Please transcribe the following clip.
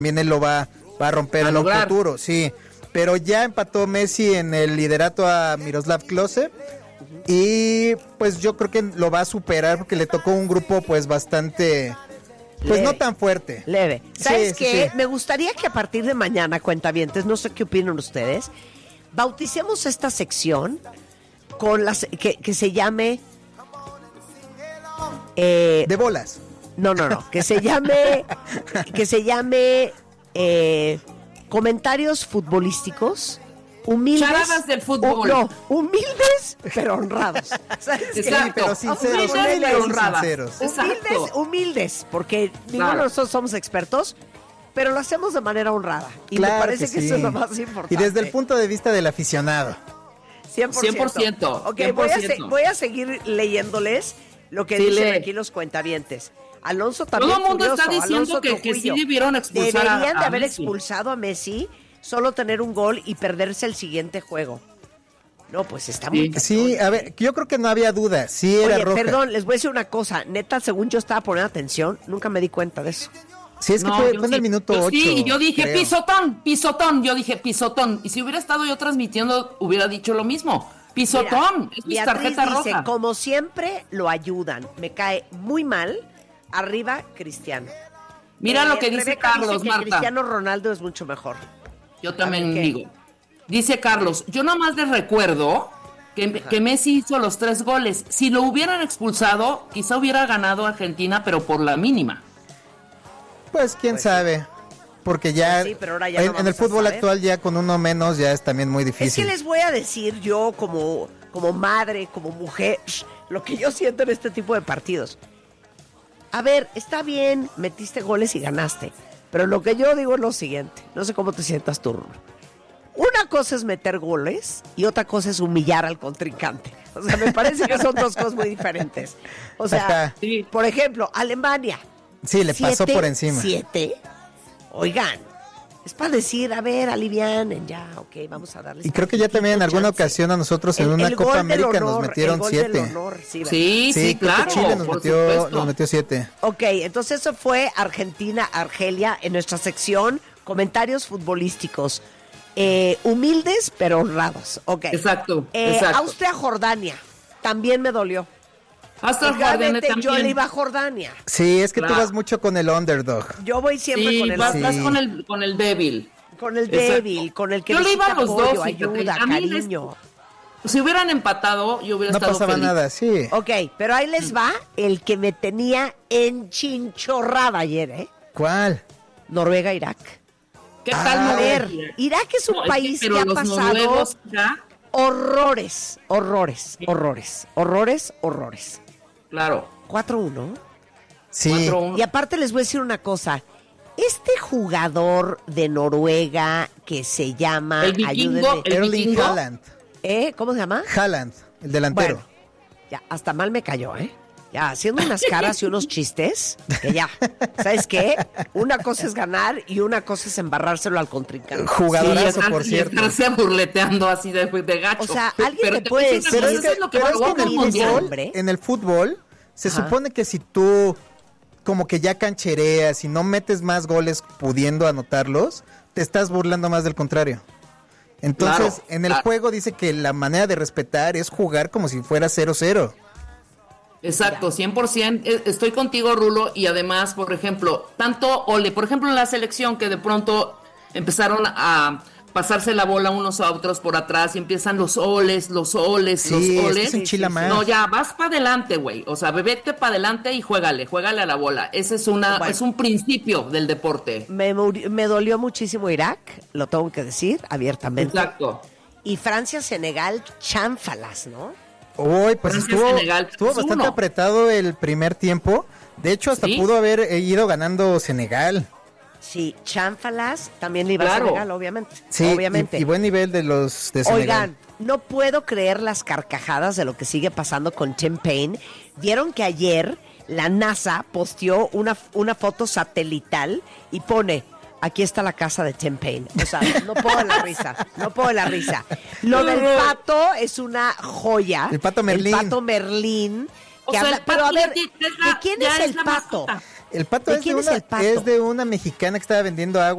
también él lo va a romper en el futuro, sí. Pero ya empató Messi en el liderato a Miroslav Klose. Y pues yo creo que lo va a superar porque le tocó un grupo pues bastante... Pues leve, no tan fuerte. Leve. ¿Sabes qué? Sí. Me gustaría que a partir de mañana, cuentavientes, no sé qué opinan ustedes, bauticemos esta sección con las que se llame... de bolas. No. Que se llame... comentarios futbolísticos humildes. Charadas del fútbol. No, humildes pero honrados. ¿Sabes? Exacto. Pero sinceros. Humildes pero honradas. Humildes, porque ninguno de nosotros somos expertos, pero lo hacemos de manera honrada. Y claro me parece que sí. eso es lo más importante. Y desde el punto de vista del aficionado. 100%. Ok, 100%. voy a seguir leyéndoles lo que dicen aquí los cuentavientes. Alonso también. Todo el mundo furioso. está diciendo que sí debieron expulsar Deberían de a haber Messi. expulsado a Messi, solo tener un gol y perderse el siguiente juego. No, pues está muy cañón. Sí, a ver, yo creo que no había duda. Sí era Oye, roja. perdón, les voy a decir una cosa. Neta, según yo estaba poniendo atención, nunca me di cuenta de eso. Sí, es que fue en el minuto 8. Sí, yo dije creo. pisotón. Yo dije pisotón. Y si hubiera estado yo transmitiendo, hubiera dicho lo mismo. Pisotón. Mira, es mi Beatriz tarjeta dice, roja. como siempre, lo ayudan. Me cae muy mal. Arriba, Cristiano. Mira lo que dice Rebeca Carlos, dice que Marta. Cristiano Ronaldo es mucho mejor. Yo también A ver, ¿qué? digo. Dice Carlos, yo nomás les recuerdo que Messi hizo los 3 goles. Si lo hubieran expulsado, quizá hubiera ganado Argentina, pero por la mínima. Pues quién sabe. Porque ya, Pues sí, pero ahora ya no en el vamos a fútbol saber. actual ya con uno menos ya es también muy Es difícil. que les voy a decir yo como madre, como mujer, lo que yo siento en este tipo de partidos. A ver, está bien, metiste goles y ganaste, pero lo que yo digo es lo siguiente, no sé cómo te sientas tú, Rulo. Una cosa es meter goles y otra cosa es humillar al contrincante. O sea, me parece que son dos cosas muy diferentes. O sea, Ajá. Sí. por ejemplo, Alemania. Sí, le pasó por encima. 7. Oigan, es para decir, a ver, alivianen, ya, ok, vamos a darles. Y creo que ya también en alguna ocasión a nosotros en una Copa América nos metieron 7. Sí, creo claro. que Chile nos por metió supuesto. 7. Ok, entonces eso fue Argentina-Argelia en nuestra sección comentarios futbolísticos. Humildes pero honrados. Ok. Exacto. Austria-Jordania. También me dolió. Hasta Porque obviamente también. yo le iba a Jordania. Sí, es que Claro. tú vas mucho con el underdog. Yo voy siempre Sí, con el vas Sí. con el débil. con el Exacto. débil, con el que Yo le iba necesita a los apoyo, dos, fíjate. ayuda, A mí cariño. Si hubieran empatado, yo hubiera No estado pasaba feliz. nada, sí. Ok, pero ahí les va el que me tenía enchinchorrada ayer, ¿eh? ¿Cuál? Noruega-Irak. ¿Qué tal A Noruega? ver, Irak es un No, país pero que ha los pasado noruegos ya, horrores. claro. 4-1. Sí. 4-1. Y aparte les voy a decir una cosa. Este jugador de Noruega que se llama... El vikingo, ayúdenme. el Erling vikingo. Haaland. ¿Cómo se llama? Haaland, el delantero. Bueno, ya, hasta mal me cayó, ¿eh? Ya, haciendo unas caras y unos chistes, que ya, ¿sabes qué? Una cosa es ganar y una cosa es embarrárselo al contrincante. Jugadorazo, Sí, por cierto. Y estarse burleteando así de gacho. O sea, alguien Pero te puede voy a decir decir... una cosa, eso es lo que pero es provoca que en el el mundial. hombre. en el fútbol se Ajá. supone que si tú como que ya canchereas y no metes más goles pudiendo anotarlos, te estás burlando más del contrario. Entonces, Claro, en el claro. juego dice que la manera de respetar es jugar como si fuera 0-0. Exacto, 100%. Estoy contigo, Rulo, y además, por ejemplo, tanto Ole, por ejemplo, en la selección que de pronto empezaron a pasarse la bola unos a otros por atrás y empiezan los oles. Sí, es que se enchila más. No, ya, vas para adelante, güey. O sea, vete para adelante y juégale a la bola. Ese es Bueno. es un principio del deporte. Me dolió muchísimo Irak, lo tengo que decir abiertamente. Exacto. Y Francia-Senegal, chanfalas, ¿no? Uy, pues Francia, estuvo Senegal, bastante 3-1. apretado el primer tiempo. De hecho, hasta Sí. pudo haber ido ganando Senegal. Sí, chanfalas, también le iba a Claro. Senegal, obviamente. Sí, obviamente. y buen nivel de los de Senegal. Oigan, no puedo creer las carcajadas de lo que sigue pasando con Tim Payne. Vieron que ayer la NASA posteó una foto satelital y pone, aquí está la casa de Tim Payne. O sea, no puedo de la risa. Lo del pato es una joya. El pato Merlín. El pato Merlín. O que sea, habla- el pero a pato ver, ya ¿de quién ya es el la pato? mascota. El pato, ¿De quién es el pato? es de una mexicana que estaba vendiendo agua.